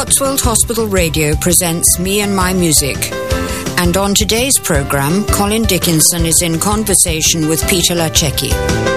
Cotswold Hospital Radio presents Me and My Music. And on today's programme, Colin Dickinson is in conversation with Peter Lachecki.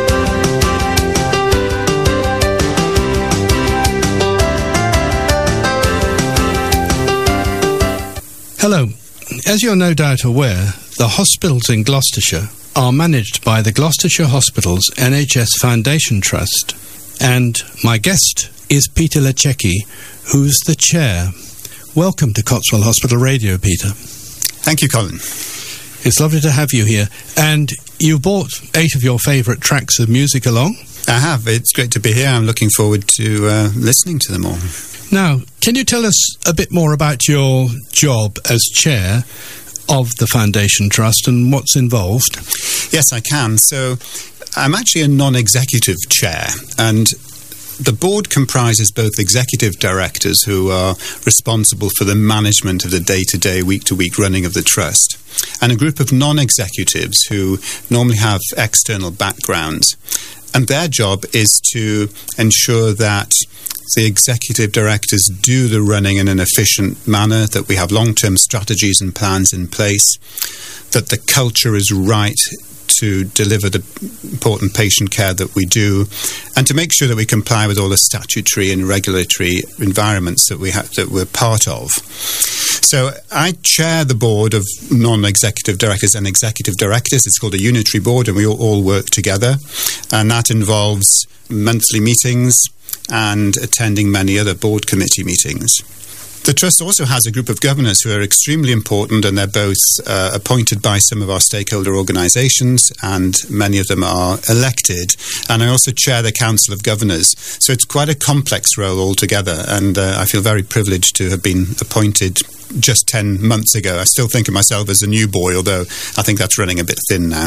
Hello. As you're no doubt aware, the hospitals in Gloucestershire are managed by the Gloucestershire Hospitals NHS Foundation Trust. And my guest is Peter Lachecki, who's the chair. Welcome to Cotswold Hospital Radio, Peter. Thank you, Colin. It's lovely to have you here. And you brought 8 of your favourite tracks of music along? I have. It's great to be here. I'm looking forward to listening to them all. Now, can you tell us a bit more about your job as chair of the Foundation Trust and what's involved? Yes, I can. So I'm actually a non-executive chair, and the board comprises both executive directors who are responsible for the management of the day-to-day, week-to-week running of the trust, and a group of non-executives who normally have external backgrounds. And their job is to ensure that the executive directors do the running in an efficient manner, that we have long-term strategies and plans in place, that the culture is right to deliver the important patient care that we do, and to make sure that we comply with all the statutory and regulatory environments that we're part of. So I chair the board of non-executive directors and executive directors. It's called a unitary board, and we all work together, and that involves monthly meetings and attending many other board committee meetings. The Trust also has a group of governors who are extremely important, and they're both appointed by some of our stakeholder organisations, and many of them are elected. And I also chair the Council of Governors. So it's quite a complex role altogether, and I feel very privileged to have been appointed just 10 months ago. I still think of myself as a new boy, although I think that's running a bit thin now.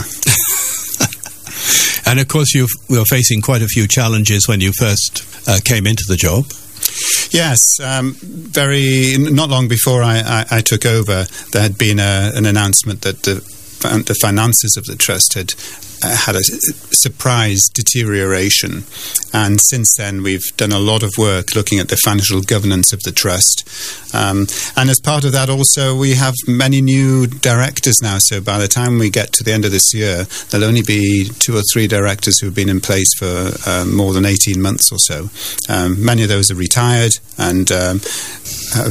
And of course you were facing quite a few challenges when you first came into the job. Yes, not long before I took over, there had been an announcement that the finances of the Trust had a surprise deterioration, and since then we've done a lot of work looking at the financial governance of the Trust, and as part of that also we have many new directors now, so by the time we get to the end of this year there'll only be 2 or 3 directors who've been in place for more than 18 months or so. Many of those are retired and have